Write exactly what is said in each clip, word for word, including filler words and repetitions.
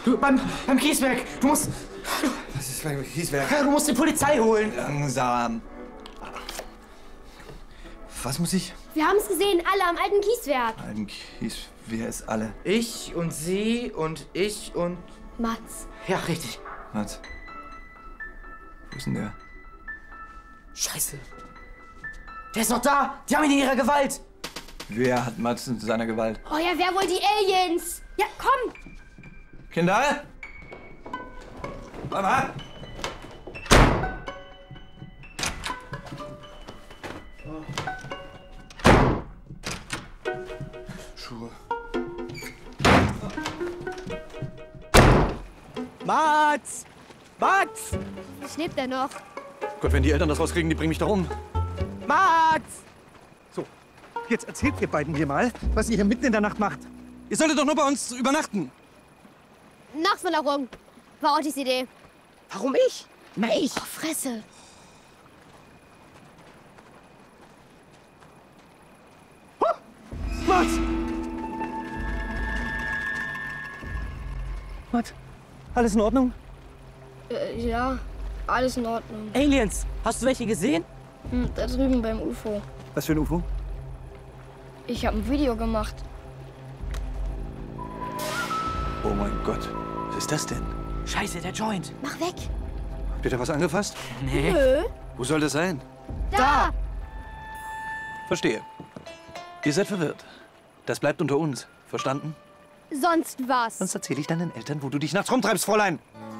Du, beim, beim Kieswerk. Du musst... Was ist beim Kieswerk? Du musst die Polizei holen. Langsam. Was muss ich? Wir haben es gesehen, alle am alten Kieswerk. Alten Kies... Wer ist alle? Ich und sie und ich und... Mats. Ja, richtig. Mats. Wo ist denn der? Scheiße. Der ist noch da. Die haben ihn in ihrer Gewalt. Wer hat Mats in seiner Gewalt? Oh ja, wer wohl die Aliens? Ja, komm. Kinder? Mama? Schuhe. Mats! Mats! Schläft er noch? Gott, wenn die Eltern das rauskriegen, die bringen mich da um. Mats! So, jetzt erzählt ihr beiden mir mal, was ihr hier mitten in der Nacht macht. Ihr solltet doch nur bei uns übernachten. Nachtwanderung. War Ottis Idee. Warum ich? Na, ich. Oh, Fresse. Oh, Mats! Mats, alles in Ordnung? Äh, ja, alles in Ordnung. Aliens, hast du welche gesehen? Hm, da drüben beim U F O. Was für ein U F O? Ich habe ein Video gemacht. Oh mein Gott. Was ist das denn? Scheiße, der Joint. Mach weg. Habt ihr da was angefasst? Nee. Nö. Wo soll das sein? Da. Verstehe. Ihr seid verwirrt. Das bleibt unter uns. Verstanden? Sonst was. Sonst erzähle ich deinen Eltern, wo du dich nachts rumtreibst, Fräulein.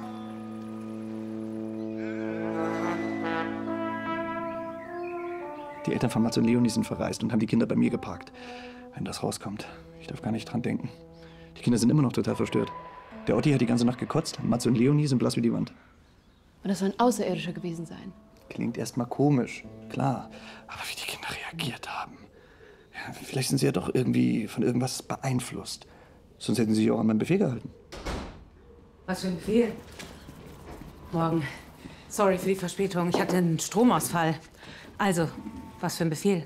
Die Eltern von Mats und Leonie sind verreist und haben die Kinder bei mir geparkt. Wenn das rauskommt, ich darf gar nicht dran denken. Die Kinder sind immer noch total verstört. Der Otti hat die ganze Nacht gekotzt. Mats und Leonie sind blass wie die Wand. Und das soll ein Außerirdischer gewesen sein. Klingt erstmal komisch, klar. Aber wie die Kinder reagiert haben. Ja, vielleicht sind sie ja doch irgendwie von irgendwas beeinflusst. Sonst hätten sie sich auch an meinen Befehl gehalten. Was für ein Befehl? Morgen. Sorry für die Verspätung. Ich hatte einen Stromausfall. Also, was für ein Befehl?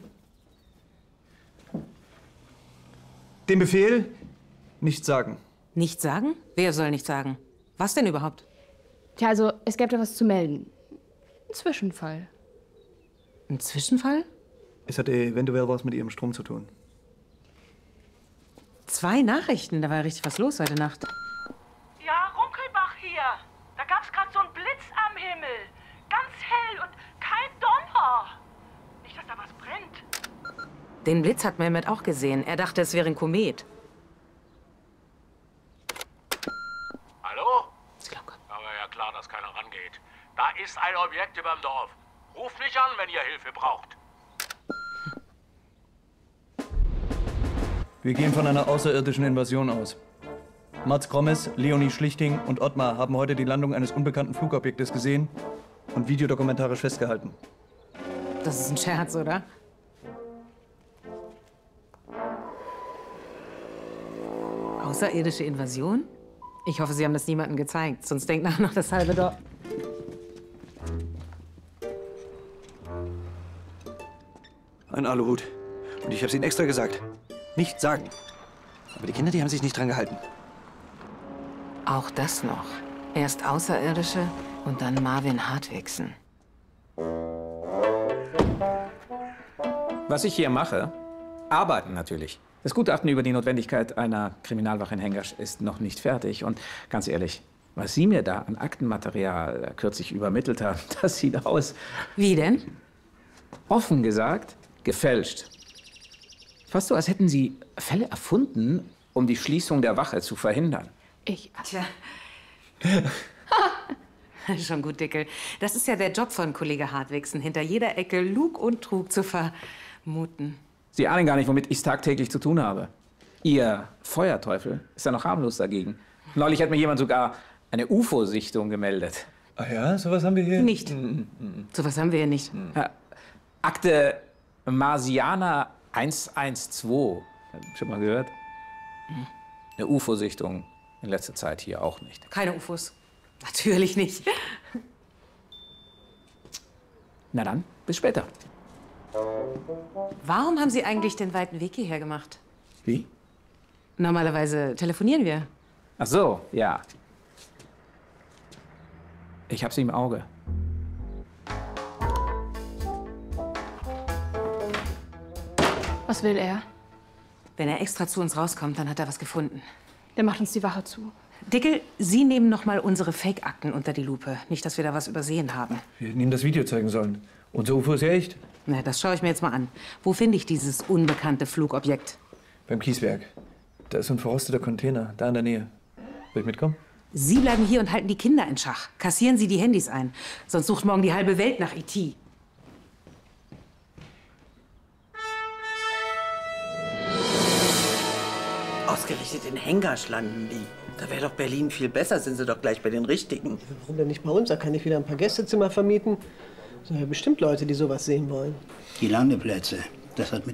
Den Befehl nicht sagen. Nicht sagen? Wer soll nicht sagen? Was denn überhaupt? Tja, also, es gäbe da was zu melden. Ein Zwischenfall. Ein Zwischenfall? Es hatte eventuell was mit ihrem Strom zu tun. Zwei Nachrichten, da war richtig was los heute Nacht. Ja, Runkelbach hier. Da gab's gerade so einen Blitz am Himmel. Ganz hell und kein Donner. Nicht, dass da was brennt. Den Blitz hat Mehmet auch gesehen. Er dachte, es wäre ein Komet. Hallo? Aber ja klar, dass keiner rangeht. Da ist ein Objekt überm Dorf. Ruft mich an, wenn ihr Hilfe braucht. Wir gehen von einer außerirdischen Invasion aus. Mats Krommes, Leonie Schlichting und Ottmar haben heute die Landung eines unbekannten Flugobjektes gesehen und videodokumentarisch festgehalten. Das ist ein Scherz, oder? Außerirdische Invasion? Ich hoffe, Sie haben das niemandem gezeigt, sonst denkt nachher noch das halbe Dorf. Ein Aluhut. Und ich hab's ihnen extra gesagt. Nicht sagen. Aber die Kinder, die haben sich nicht dran gehalten. Auch das noch. Erst Außerirdische und dann Marvin Hartwigsen. Was ich hier mache, arbeiten natürlich. Das Gutachten über die Notwendigkeit einer Kriminalwache in Hengersch ist noch nicht fertig. Und ganz ehrlich, was Sie mir da an Aktenmaterial kürzlich übermittelt haben, das sieht aus... Wie denn? Offen gesagt, gefälscht. Fast so, als hätten Sie Fälle erfunden, um die Schließung der Wache zu verhindern. Ich... Tja. Schon gut, Dickel. Das ist ja der Job von Kollege Hartwigsen, hinter jeder Ecke Lug und Trug zu vermuten. Sie ahnen gar nicht, womit ich tagtäglich zu tun habe. Ihr Feuerteufel ist ja noch harmlos dagegen. Neulich hat mir jemand sogar eine U F O-Sichtung gemeldet. Ach ja, sowas haben wir hier? Nicht. Sowas haben wir hier nicht. Ja, Akte Marsianer eins eins zwei. Schon mal gehört? Eine U F O-Sichtung in letzter Zeit hier auch nicht. Keine U F Os. Natürlich nicht. Na dann, bis später. Warum haben Sie eigentlich den weiten Weg hierher gemacht? Wie? Normalerweise telefonieren wir. Ach so, ja. Ich habe sie im Auge. Was will er? Wenn er extra zu uns rauskommt, dann hat er was gefunden. Der macht uns die Wache zu. Dickel, Sie nehmen noch mal unsere Fake-Akten unter die Lupe. Nicht, dass wir da was übersehen haben. Wir hätten ihm das Video zeigen sollen. Unser U F O ist ja echt. Na, das schaue ich mir jetzt mal an. Wo finde ich dieses unbekannte Flugobjekt? Beim Kiesberg. Da ist so ein verrosteter Container, da in der Nähe. Soll ich mitkommen? Sie bleiben hier und halten die Kinder in Schach. Kassieren Sie die Handys ein. Sonst sucht morgen die halbe Welt nach E T Ausgerechnet in Hengasch landen die. Da wäre doch Berlin viel besser, sind sie doch gleich bei den Richtigen. Warum denn nicht bei uns? Da kann ich wieder ein paar Gästezimmer vermieten. Es sind ja bestimmt Leute, die sowas sehen wollen. Die Landeplätze, das hat mit